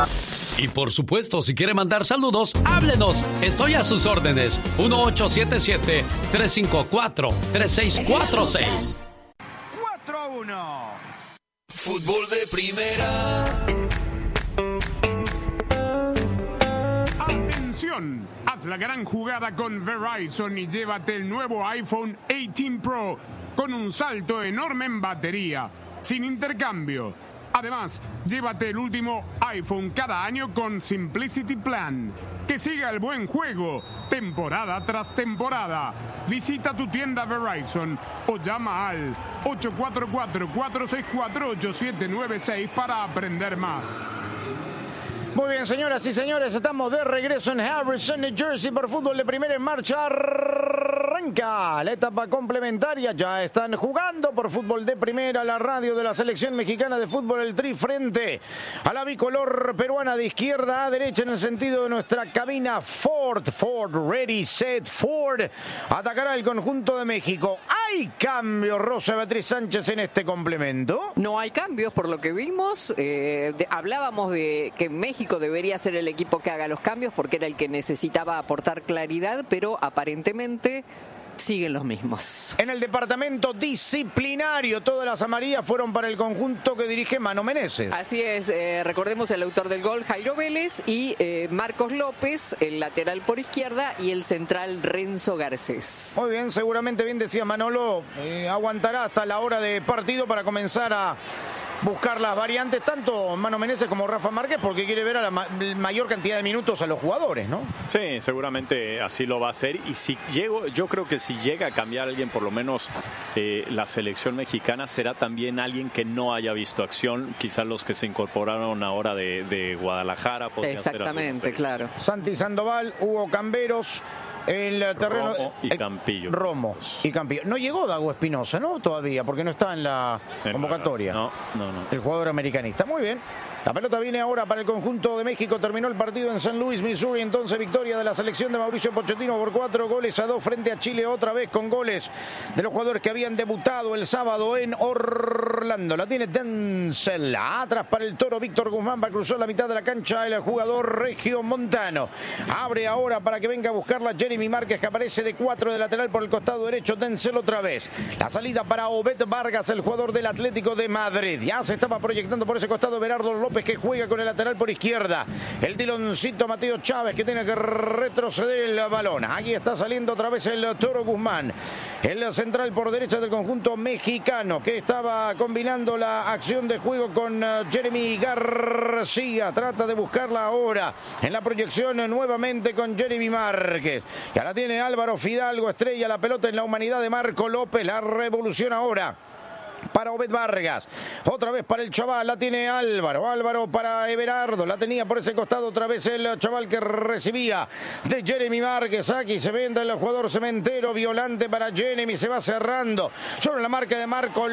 Y por supuesto, si quiere mandar saludos, háblenos. Estoy a sus órdenes. 1877-354-3646. 4-1. Fútbol de primera. Atención, haz la gran jugada con Verizon y llévate el nuevo iPhone 18 Pro con un salto enorme en batería, sin intercambio. Además, llévate el último iPhone cada año con Simplicity Plan. Que siga el buen juego, temporada tras temporada. Visita tu tienda Verizon o llama al 844-464-8796 para aprender más. Muy bien, señoras y señores, estamos de regreso en Harrison, New Jersey, por Fútbol de Primera en marcha. Arranca la etapa complementaria, ya están jugando por Fútbol de Primera, la radio de la Selección Mexicana de Fútbol, el Tri, frente a la bicolor peruana de izquierda a derecha en el sentido de nuestra cabina. Ford, ready, set, Ford, atacará el conjunto de México. ¿Hay cambios, Rosa Beatriz Sánchez, en este complemento? No hay cambios, por lo que vimos. Hablábamos de que México debería ser el equipo que haga los cambios porque era el que necesitaba aportar claridad, pero aparentemente siguen los mismos. En el departamento disciplinario, todas las amarillas fueron para el conjunto que dirige Mano Menezes. Así es, recordemos el autor del gol, Jairo Vélez, y Marcos López, el lateral por izquierda, y el central Renzo Garcés. Muy bien, seguramente, bien decía Manolo, aguantará hasta la hora de partido para comenzar a buscar las variantes, tanto Mano Menezes como Rafa Márquez, porque quiere ver a la mayor cantidad de minutos a los jugadores, ¿no? Sí, seguramente así lo va a hacer. Y si yo creo que si llega a cambiar alguien, por lo menos la selección mexicana, será también alguien que no haya visto acción. Quizás los que se incorporaron ahora de Guadalajara. Exactamente, claro. Santi Sandoval, Hugo Camberos. El terreno Romo y Campillo. Romo y Campillo. No llegó Dago Espinosa, ¿no? Todavía, porque no está en la convocatoria. No. El jugador americanista. Muy bien. La pelota viene ahora para el conjunto de México. Terminó el partido en San Luis, Missouri. Entonces, victoria de la selección de Mauricio Pochettino por 4-2 frente a Chile. Otra vez con goles de los jugadores que habían debutado el sábado en Orlando. La tiene Denzel. Atrás para el Toro Víctor Guzmán. Va a cruzar la mitad de la cancha el jugador regiomontano. Abre ahora para que venga a buscarla Jeremy Márquez, que aparece de 4 de lateral por el costado derecho. Denzel otra vez. La salida para Obed Vargas, el jugador del Atlético de Madrid. Ya se estaba proyectando por ese costado Berardo López, que juega con el lateral por izquierda. El tironcito Mateo Chávez, que tiene que retroceder el balón. Aquí está saliendo otra vez el Toro Guzmán. El central por derecha del conjunto mexicano, que estaba combinando la acción de juego con Jeremy García. Trata de buscarla ahora en la proyección nuevamente con Jeremy Márquez. Que ahora tiene Álvaro Fidalgo, estrella la pelota en la humanidad de Marco López. La revolución ahora para Obed Vargas, otra vez para el chaval, la tiene Álvaro para Everardo, la tenía por ese costado otra vez el chaval que recibía de Jeremy Márquez. Aquí se vende el jugador cementero, Violante para Jeremy, se va cerrando sobre la marca de Marco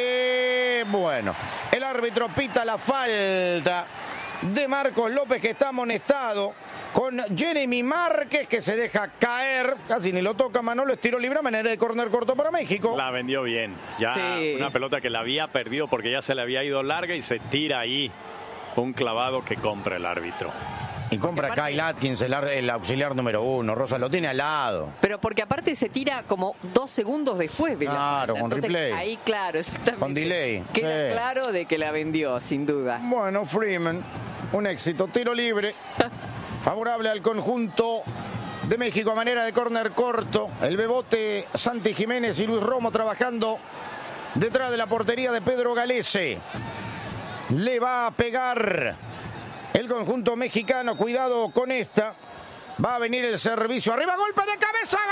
López. Bueno, el árbitro pita la falta de Marcos López, que está amonestado con Jeremy Márquez, que se deja caer, casi ni lo toca Manolo, estiro libre, manera de córner corto para México. La vendió bien, ya sí. Una pelota que la había perdido porque ya se le había ido larga y se tira ahí un clavado que compra el árbitro. Y compra Kyle Atkins, el auxiliar número 1, Rosa, lo tiene al lado. Pero porque aparte se tira como 2 segundos después de la Claro, con entonces, replay. Ahí, claro, exactamente. Con delay. Queda claro de que la vendió, sin duda. Bueno, Freeman, un éxito, tiro libre. Favorable al conjunto de México a manera de córner corto. El bebote Santi Jiménez y Luis Romo trabajando detrás de la portería de Pedro Galese. Le va a pegar el conjunto mexicano. Cuidado con esta. Va a venir el servicio. Arriba, golpe de cabeza.